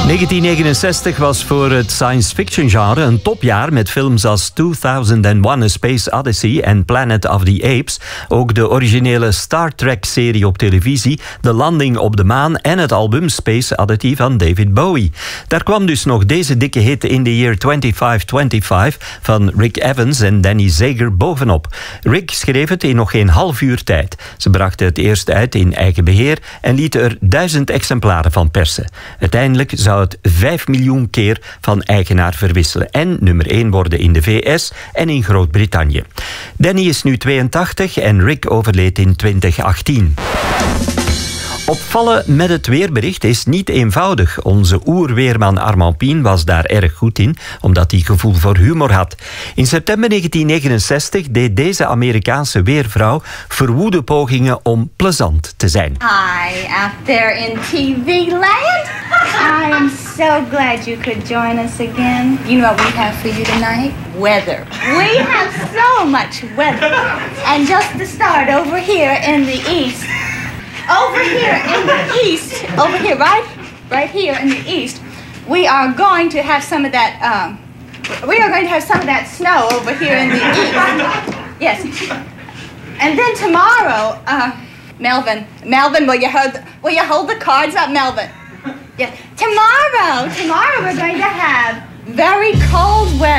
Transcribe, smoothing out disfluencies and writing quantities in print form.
1969 was voor het science fiction genre een topjaar met films als 2001 A Space Odyssey en Planet of the Apes. Ook de originele Star Trek-serie op televisie, De Landing op de Maan en het album Space Oddity van David Bowie. Daar kwam dus nog deze dikke hit in the Year 2525 van Rick Evans en Danny Zager bovenop. Rick schreef het in nog geen half uur tijd. Ze brachten het eerst uit in eigen beheer en lieten er 1000 exemplaren van persen. Uiteindelijk zou het 5 miljoen keer van eigenaar verwisselen en nummer 1 worden in de VS en in Groot-Brittannië. Danny is nu 82 en Rick overleed in 2018. Opvallen met het weerbericht is niet eenvoudig. Onze oerweerman Armand Pien was daar erg goed in, omdat hij gevoel voor humor had. In september 1969 deed deze Amerikaanse weervrouw verwoede pogingen om plezant te zijn. Hi, out there in TV land. I am so glad you could join us again. You know what we have for you tonight? Weather. We have so much weather. And just to start over here in the east. Over here in the east, over here, right here in the east, we are going to have some of that. We are going to have some of that snow over here in the east. Yes. And then tomorrow, Melvin, will you hold the cards up, Melvin? Yes. Tomorrow we're going to have very cold weather.